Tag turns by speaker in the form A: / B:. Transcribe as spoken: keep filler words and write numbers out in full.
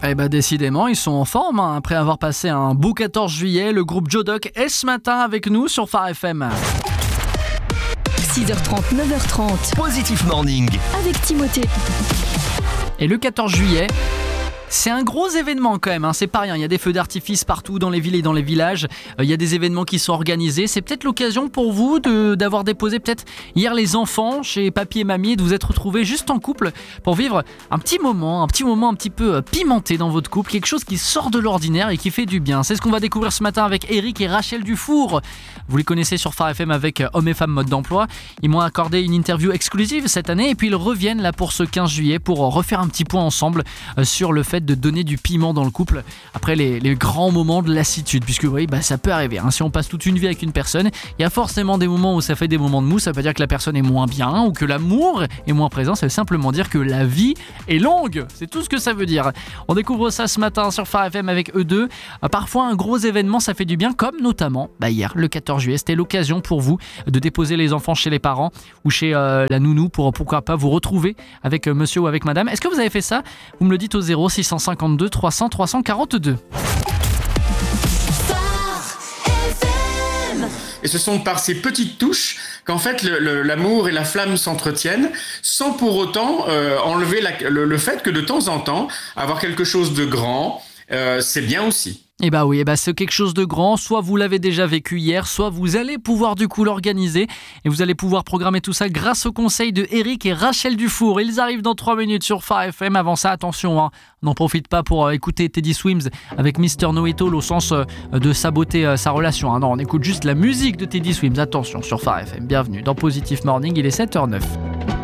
A: Eh bah décidément, ils sont en forme. Hein. Après avoir passé un beau quatorze juillet, le groupe Jodoc est ce matin avec nous sur Phare F M.
B: six heures trente, neuf heures trente.
C: Positif Morning.
B: Avec Timothée.
A: Et le quatorze juillet, c'est un gros événement quand même, hein. C'est pas rien, il y a des feux d'artifice partout dans les villes et dans les villages, euh, il y a des événements qui sont organisés, c'est peut-être l'occasion pour vous de, d'avoir déposé peut-être hier les enfants chez papy et mamie et de vous être retrouvés juste en couple pour vivre un petit moment, un petit moment un petit peu pimenté dans votre couple, quelque chose qui sort de l'ordinaire et qui fait du bien. C'est ce qu'on va découvrir ce matin avec Eric et Rachel Dufour. Vous les connaissez sur Phare F M avec Hommes et Femmes Mode d'Emploi. Ils m'ont accordé une interview exclusive cette année et puis ils reviennent là pour ce quinze juillet pour refaire un petit point ensemble sur le fait de donner du piment dans le couple après les, les grands moments de lassitude, puisque vous voyez, bah, ça peut arriver, hein. Si on passe toute une vie avec une personne, il y a forcément des moments où ça fait des moments de mou. Ça veut pas dire que la personne est moins bien ou que l'amour est moins présent, ça veut simplement dire que la vie est longue, c'est tout ce que ça veut dire. On découvre ça ce matin sur Phare F M avec eux deux. Parfois un gros événement ça fait du bien, comme notamment bah, hier le quatorze juillet, c'était l'occasion pour vous de déposer les enfants chez les parents ou chez euh, la nounou pour pourquoi pas vous retrouver avec euh, monsieur ou avec madame. Est-ce que vous avez fait ça? Vous me le dites au zéro six cent cinquante-deux trois cents trois cent quarante-deux.
D: Et ce sont par ces petites touches qu'en fait le, le, l'amour et la flamme s'entretiennent, sans pour autant euh, enlever la, le, le fait que de temps en temps, avoir quelque chose de grand, euh, c'est bien aussi.
A: Et bah oui, et bah c'est quelque chose de grand, soit vous l'avez déjà vécu hier, soit vous allez pouvoir du coup l'organiser et vous allez pouvoir programmer tout ça grâce au conseil de Eric et Rachel Dufour. Ils arrivent dans trois minutes sur Phare F M. Avant ça, attention, hein, n'en profite pas pour euh, écouter Teddy Swims avec mister Know-It-All au sens euh, de saboter euh, sa relation. Hein. Non, on écoute juste la musique de Teddy Swims. Attention sur Phare F M. Bienvenue dans Positif Morning, il est sept heures zéro neuf.